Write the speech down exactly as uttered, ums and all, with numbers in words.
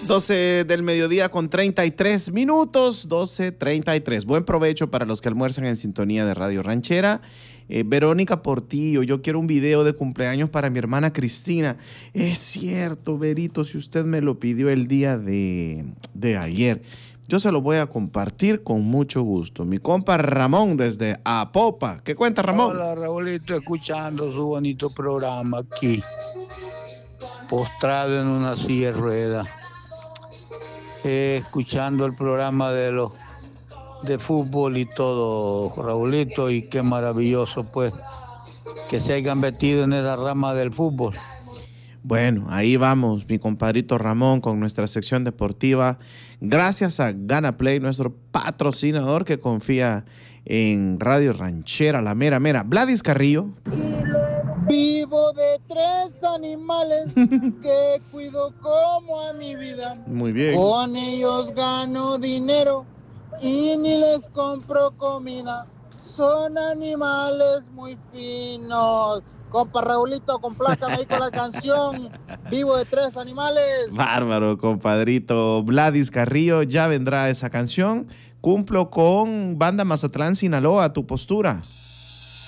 doce del mediodía con treinta y tres minutos, doce treinta y tres. Buen provecho para los que almuerzan en sintonía de Radio Ranchera. Eh, Verónica Portillo, yo quiero un video de cumpleaños para mi hermana Cristina. Es cierto, Verito, si usted me lo pidió el día de, de ayer, yo se lo voy a compartir con mucho gusto. Mi compa Ramón desde Apopa. ¿Qué cuenta, Ramón? Hola, Raulito, escuchando su bonito programa aquí, postrado en una silla de ruedas, eh, escuchando el programa de los de fútbol y todo, Raulito, y qué maravilloso pues que se hayan metido en esa rama del fútbol. Bueno, ahí vamos, mi compadrito Ramón, con nuestra sección deportiva. Gracias a Gana Play, nuestro patrocinador que confía en Radio Ranchera, la mera mera. Vladis Carrillo. Vivo de tres animales que cuido como a mi vida. Muy bien. Con ellos gano dinero y ni les compro comida. Son animales muy finos. Compa Raulito, complácame ahí con la canción Vivo de tres animales. Bárbaro, compadrito Vladis Carrillo, ya vendrá esa canción. Cumplo con Banda Mazatlán, Sinaloa, tu postura.